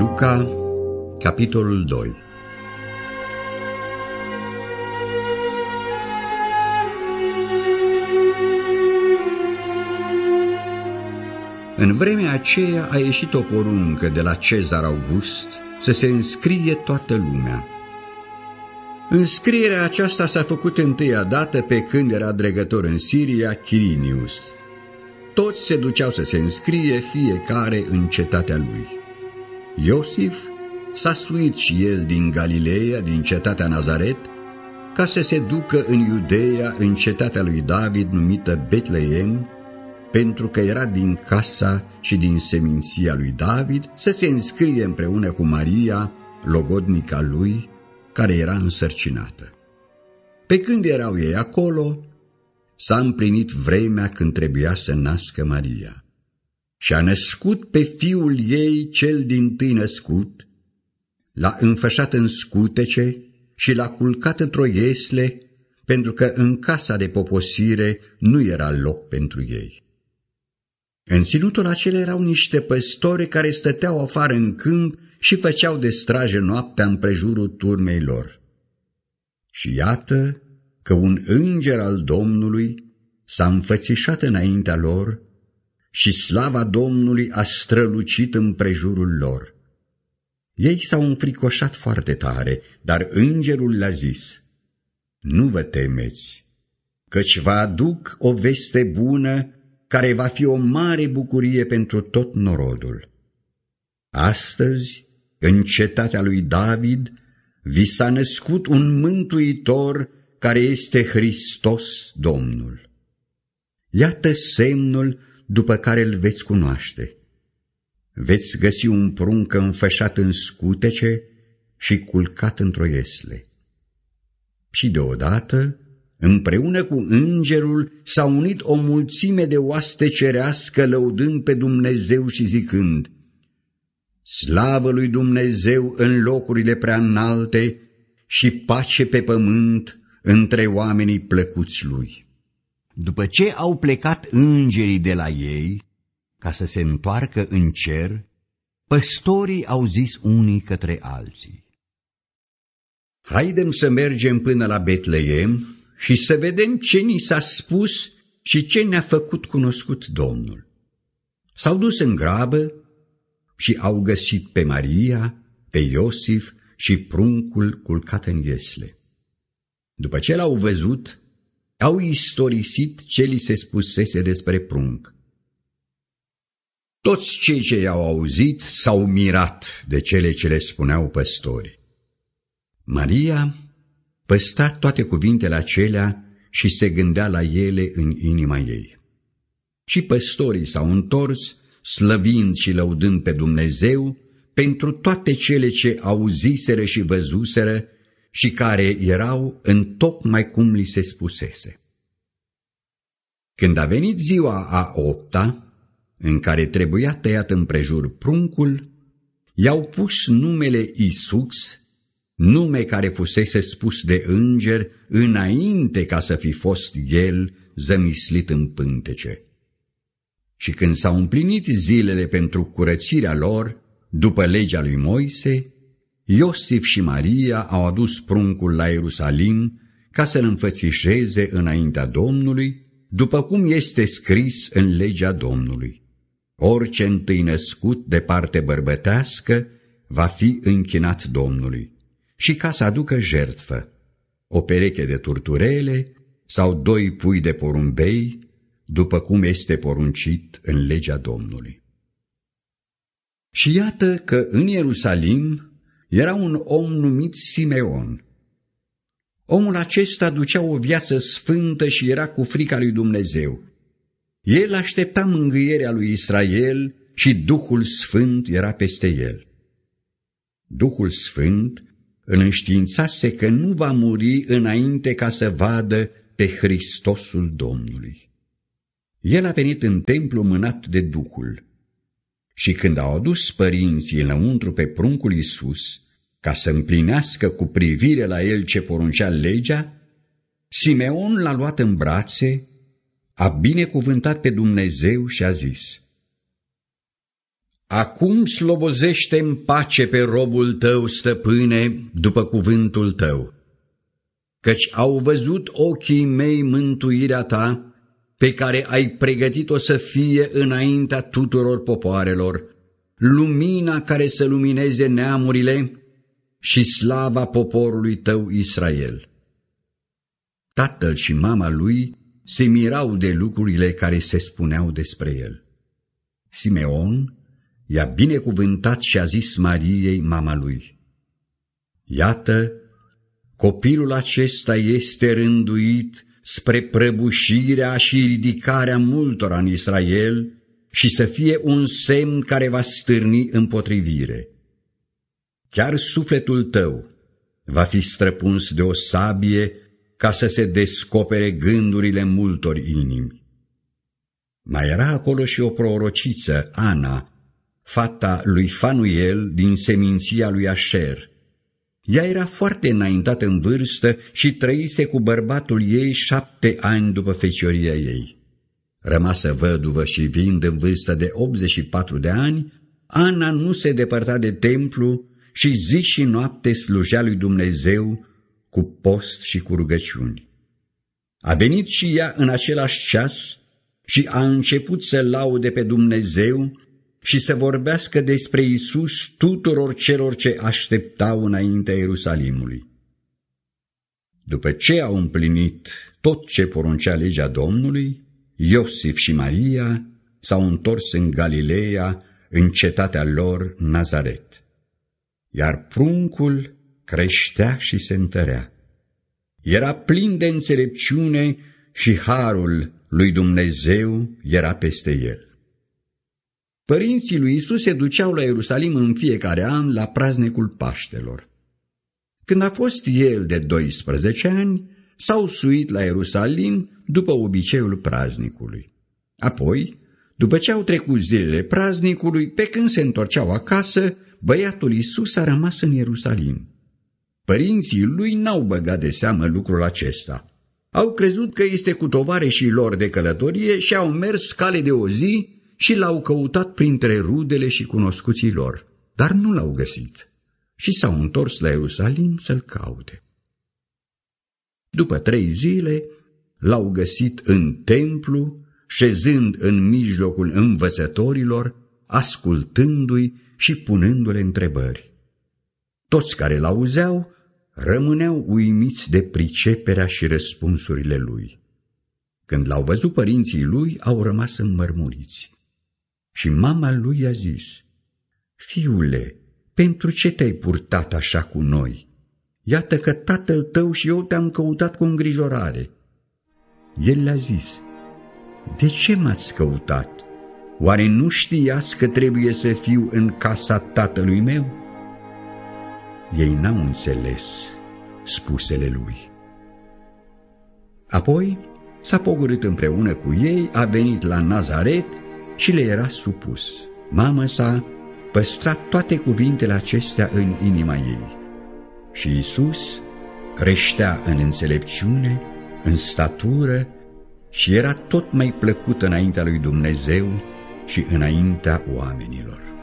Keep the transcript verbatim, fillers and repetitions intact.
Luca, capitolul doi. În vremea aceea a ieșit o poruncă de la Cezar August să se înscrie toată lumea. Înscrierea aceasta s-a făcut întâia dată pe când era dregător în Siria Chirinius. Toți se duceau să se înscrie, fiecare în cetatea lui. Iosif s-a suit și el din Galileea, din cetatea Nazaret, ca să se ducă în Iudeea, în cetatea lui David, numită Betleem, pentru că era din casa și din seminția lui David, să se înscrie împreună cu Maria, logodnica lui, care era însărcinată. Pe când erau ei acolo, s-a împlinit vremea când trebuia să nască Maria. Și a născut pe fiul ei cel dintâi născut, l-a înfășat în scutece și l-a culcat într-o iesle, pentru că în casa de poposire nu era loc pentru ei. În ținutul acela erau niște păstori care stăteau afară în câmp și făceau de strajă noaptea împrejurul turmei lor. Și iată că un înger al Domnului s-a înfățișat înaintea lor și slava Domnului a strălucit împrejurul lor. Ei s-au înfricoșat foarte tare, dar îngerul le-a zis: nu vă temeți, căci vă aduc o veste bună care va fi o mare bucurie pentru tot norodul. Astăzi, în cetatea lui David, vi s-a născut un mântuitor care este Hristos Domnul. Iată semnul după care îl veți cunoaște. Veți găsi un prunc înfășat în scutece și culcat într-o iesle. Și deodată, împreună cu îngerul, s-a unit o mulțime de oaste cerească, lăudând pe Dumnezeu și zicând: slavă lui Dumnezeu în locurile prea înalte și pace pe pământ între oamenii plăcuți lui. După ce au plecat îngerii de la ei, ca să se întoarcă în cer, păstorii au zis unii către alții: haidem să mergem până la Betleem și să vedem ce ni s-a spus și ce ne-a făcut cunoscut Domnul. S-au dus în grabă și au găsit pe Maria, pe Iosif și pruncul culcat în iesle. După ce l-au văzut, au istorisit ce li se spusese despre prunc. Toți cei ce i-au auzit s-au mirat de cele ce le spuneau păstorii. Maria păstra toate cuvintele acelea și se gândea la ele în inima ei. Și păstorii s-au întors, slăvind și lăudând pe Dumnezeu pentru toate cele ce auziseră și văzuseră și care erau întocmai cum li se spusese. Când a venit ziua a opta, în care trebuia tăiat împrejur pruncul, i-au pus numele Iisus, nume care fusese spus de înger înainte ca să fi fost el zămislit în pântece. Și când s-au împlinit zilele pentru curățirea lor, după legea lui Moise, Iosif și Maria au adus pruncul la Ierusalim ca să-l înfățișeze înaintea Domnului, după cum este scris în legea Domnului: orice întâi născut de parte bărbătească va fi închinat Domnului, și ca să aducă jertfă, o pereche de turturele sau doi pui de porumbei, după cum este poruncit în legea Domnului. Și iată că în Ierusalim era un om numit Simeon. Omul acesta ducea o viață sfântă și era cu frica lui Dumnezeu. El aștepta mângâierea lui Israel și Duhul Sfânt era peste el. Duhul Sfânt îl înștiințase că nu va muri înainte ca să vadă pe Hristosul Domnului. El a venit în templu mânat de Duhul. Și când au adus părinții înăuntru pe pruncul Iisus, ca să împlinească cu privire la el ce poruncea legea, Simeon l-a luat în brațe, a binecuvântat pe Dumnezeu și a zis: Acum slobozește în pace pe robul tău, stăpâne, după cuvântul tău, căci au văzut ochii mei mântuirea ta, pe care ai pregătit-o să fie înaintea tuturor popoarelor, lumina care să lumineze neamurile și slava poporului tău Israel. Tatăl și mama lui se mirau de lucrurile care se spuneau despre el. Simeon i-a binecuvântat și a zis Mariei, mama lui: Iată, copilul acesta este rânduit spre prăbușirea și ridicarea multora în Israel și să fie un semn care va stârni împotrivire. Chiar sufletul tău va fi străpuns de o sabie ca să se descopere gândurile multor inimi. Mai era acolo și o prorociță, Ana, fata lui Fanuel din seminția lui Așer. Ea era foarte înaintată în vârstă și trăise cu bărbatul ei șapte ani după fecioria ei. Rămasă văduvă și fiind în vârstă de optzeci și patru de ani, Ana nu se depărta de templu și zi și noapte slujea lui Dumnezeu cu post și cu rugăciuni. A venit și ea în același ceas și a început să laude pe Dumnezeu și să vorbească despre Iisus tuturor celor ce așteptau înaintea Ierusalimului. După ce au împlinit tot ce poruncea legea Domnului, Iosif și Maria s-au întors în Galileea, în cetatea lor Nazaret. Iar pruncul creștea și se întărea. Era plin de înțelepciune și harul lui Dumnezeu era peste el. Părinții lui Iisus se duceau la Ierusalim în fiecare an la praznicul Paștelor. Când a fost el de doisprezece ani, s-au suit la Ierusalim după obiceiul praznicului. Apoi, după ce au trecut zilele praznicului, pe când se întorceau acasă, băiatul Iisus a rămas în Ierusalim. Părinții lui n-au băgat de seamă lucrul acesta. Au crezut că este cu tovarășii lor de călătorie și au mers cale de o zi și l-au căutat printre rudele și cunoscuții lor, dar nu l-au găsit și s-au întors la Ierusalim să-l caute. După trei zile l-au găsit în templu, șezând în mijlocul învățătorilor, ascultându-i și punându-le întrebări. Toți care l-auzeau rămâneau uimiți de priceperea și răspunsurile lui. Când l-au văzut părinții lui, au rămas înmărmuriți. Și mama lui i-a zis: Fiule, pentru ce te-ai purtat așa cu noi? Iată că tatăl tău și eu te-am căutat cu îngrijorare. El le-a zis: De ce m-ați căutat? Oare nu știați că trebuie să fiu în casa tatălui meu? Ei n-au înțeles spusele lui. Apoi s-a pogorât împreună cu ei, a venit la Nazaret și le era supus. Mama sa păstra toate cuvintele acestea în inima ei. Și Iisus creștea în înțelepciune, în statură și era tot mai plăcut înaintea lui Dumnezeu și înaintea oamenilor.